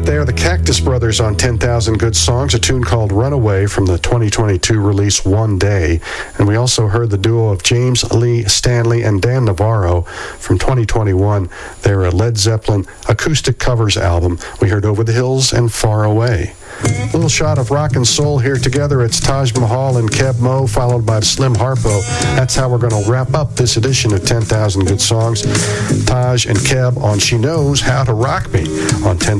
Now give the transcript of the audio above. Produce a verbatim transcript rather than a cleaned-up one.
that there, the Cactus Brothers on ten thousand Good Songs, a tune called Runaway from the twenty twenty-two release One Day. And we also heard the duo of James Lee Stanley and Dan Navarro from twenty twenty-one, their Led Zeppelin acoustic covers album. We heard Over the Hills and Far Away. A little shot of rock and soul here together. It's Taj Mahal and Keb Mo, followed by Slim Harpo. That's how we're going to wrap up this edition of ten thousand Good Songs. Taj and Keb on She Knows How to Rock Me on ten